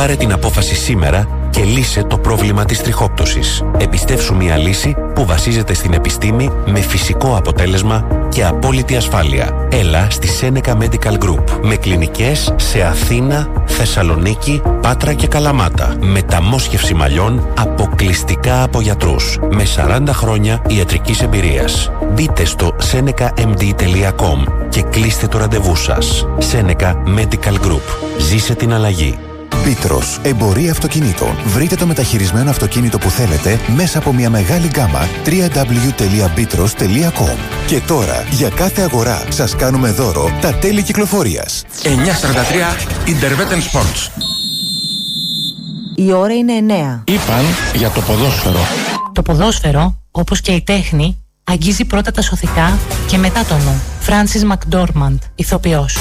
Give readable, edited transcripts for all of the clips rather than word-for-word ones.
Πάρε την απόφαση σήμερα και λύσε το πρόβλημα της τριχόπτωσης. Εμπιστεύσου μια λύση που βασίζεται στην επιστήμη με φυσικό αποτέλεσμα και απόλυτη ασφάλεια. Έλα στη Seneca Medical Group με κλινικές σε Αθήνα, Θεσσαλονίκη, Πάτρα και Καλαμάτα. Μεταμόσχευση μαλλιών αποκλειστικά από γιατρούς με 40 χρόνια ιατρικής εμπειρίας. Μπείτε στο senecamd.com και κλείστε το ραντεβού σας. Seneca Medical Group. Ζήσε την αλλαγή. Πίτρος, εμπορία αυτοκινήτων. Βρείτε το μεταχειρισμένο αυτοκίνητο που θέλετε μέσα από μια μεγάλη γκάμα www.bitros.com. Και τώρα, για κάθε αγορά, σας κάνουμε δώρο τα τέλη κυκλοφορίας. 9:43 Interveten Sports. Η ώρα είναι 9. Είπαν για το ποδόσφαιρο. Το ποδόσφαιρο, όπως και η τέχνη, αγγίζει πρώτα τα σωθικά και μετά το νου. Francis McDormand, ηθοποιός.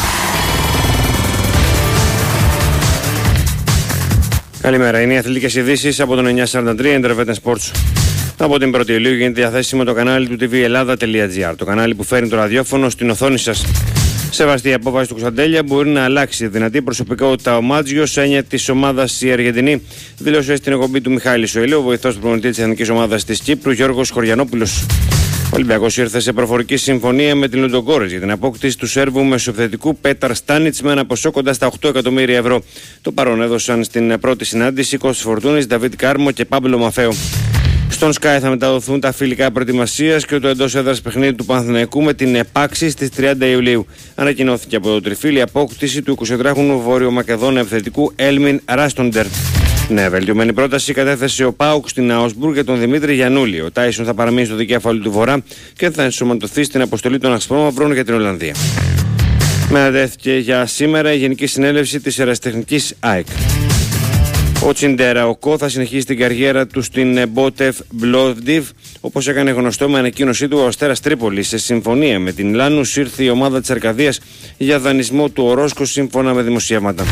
Καλημέρα, είναι οι αθλητικές ειδήσεις από τον 943 Interveten Sports. Από την 1η Ιουλίου γίνεται διαθέσιμο το κανάλι του tvellada.gr, το κανάλι που φέρνει το ραδιόφωνο στην οθόνη σας. Σεβαστή η απόφαση του Κωνσταντέλια, μπορεί να αλλάξει δυνατή προσωπικότητα ο Μάτζιο σε έννοια της ομάδας η Αργεντινή, δήλωσε στην εκπομπή του Μιχάλη Σοηλού, ο βοηθός του προπονητή της εθνικής ομάδας της Κύπρου, Γιώργος Χωριανόπουλος. Ο Ολυμπιακός ήρθε σε προφορική συμφωνία με την Λουντογκόρετς για την απόκτηση του Σέρβου μεσοεπιθετικού Πέταρ Στάνιτς με ένα ποσό κοντά στα 8 εκατομμύρια ευρώ. Το παρόν έδωσαν στην πρώτη συνάντηση Κώστας Φορτούνης, Νταβίτ Κάρμο και Πάμπλο Μαφέο. Στον Sky θα μεταδοθούν τα φιλικά προετοιμασίας και το εντός έδρας παιχνίδι του Παναθηναϊκού με την επάξη στις 30 Ιουλίου. Ανακοινώθηκε από το Τριφύλι η απόκτηση του 23χρονου Βόρειο Μακεδόνα επιθετικού Έλμιν Ράστοντερ. Ναι, βελτιωμένη πρόταση κατέθεσε ο Πάουκ στην Αουσμπουργκ για τον Δημήτρη Γιαννούλη. Ο Τάισον θα παραμείνει στο δικέφαλο του Βορρά και θα ενσωματωθεί στην αποστολή των Ασπρόμαυρων για την Ολλανδία. Μετατέθηκε για σήμερα η Γενική Συνέλευση της Ερασιτεχνικής ΑΕΚ. Ο Τσιντέραοκο θα συνεχίσει την καριέρα του στην Μπότεφ Μπλόβδιβ, όπως έκανε γνωστό με ανακοίνωσή του ο Αστέρας Τρίπολης. Σε συμφωνία με την Λάνους ήρθε η ομάδα της Αρκαδίας για δανεισμό του Ορόσκο σύμφωνα με δημοσιεύματα.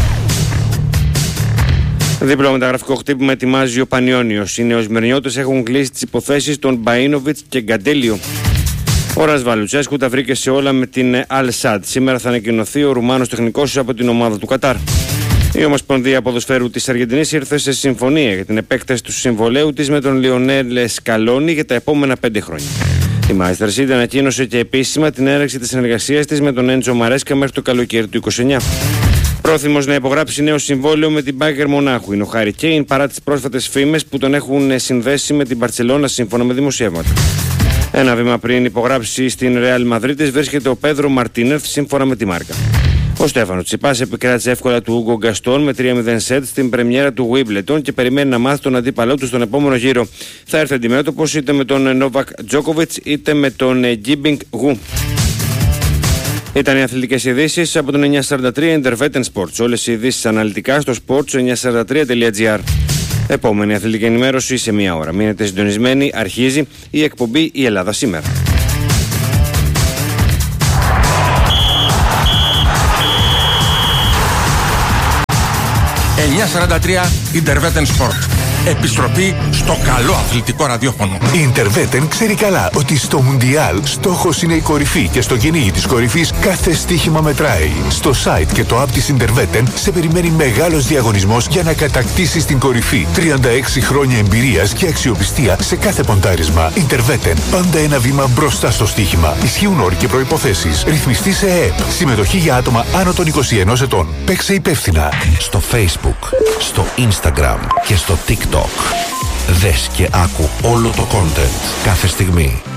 Δίπλα μεταγραφικό χτύπημα ετοιμάζει ο Πανιόνιος. Οι νεοσμερνιώτες έχουν κλείσει τις υποθέσεις των Μπαΐνοβιτς και Γκαντέλιο. Ο Ρασβάλ Λουτσέσκου τα βρήκε σε όλα με την Αλ Σαντ. Σήμερα θα ανακοινωθεί ο Ρουμάνος τεχνικός από την ομάδα του Κατάρ. Η Ομοσπονδία Ποδοσφαίρου της Αργεντινής ήρθε σε συμφωνία για την επέκταση του συμβολέου της με τον Λιονέλ Σκαλόνι για τα επόμενα 5 χρόνια. Η Manchester City ανακοίνωσε και επίσημα την έναρξη της συνεργασίας της με τον Έντζο Μαρέσκα μέχρι το καλοκαίρι του 2029. Πρόθυμος να υπογράψει νέο συμβόλαιο με την Μπάγκερ Μονάχου είναι ο Χάρι Κέιν παρά τις πρόσφατες φήμες που τον έχουν συνδέσει με την Μπαρτσελώνα σύμφωνα με δημοσιεύματα. Ένα βήμα πριν υπογράψει στην Ρεάλ Μαδρίτης βρίσκεται ο Πέδρο Μαρτίνεθ σύμφωνα με τη Μάρκα. Ο Στέφανο Τσιπάς επικράτησε εύκολα του Ούγκο Γκαστόν με 3-0 σετ στην πρεμιέρα του Wimbledon και περιμένει να μάθει τον αντίπαλό του στον επόμενο γύρο. Θα έρθει αντιμέτωπος είτε με τον Νόβακ Τζόκοβιτς είτε με τον Γκίμπινγκ Γου. Ήταν οι αθλητικές ειδήσεις από τον 943 Interveten Sports. Όλες οι ειδήσεις αναλυτικά στο sports943.gr. Επόμενη αθλητική ενημέρωση σε μία ώρα. Μείνετε συντονισμένοι, αρχίζει η εκπομπή «Η Ελλάδα σήμερα». 943 Interveten Sport. Επιστροφή στο καλό αθλητικό ραδιόφωνο. Η Interveten ξέρει καλά ότι στο Μουντιάλ στόχος είναι η κορυφή και στο κυνήγι της κορυφής κάθε στοίχημα μετράει. Στο site και το app της Interveten σε περιμένει μεγάλος διαγωνισμός για να κατακτήσεις την κορυφή. 36 χρόνια εμπειρίας και αξιοπιστία σε κάθε ποντάρισμα. Interveten. Πάντα ένα βήμα μπροστά στο στοίχημα. Ισχύουν όροι και προϋποθέσεις. Ρυθμιστή σε ΕΕΠ. Συμμετοχή για άτομα άνω των 21 ετών. Παίξε υπεύθυνα. Στο Facebook, στο Instagram και στο TikTok. Δες και άκου όλο το content κάθε στιγμή.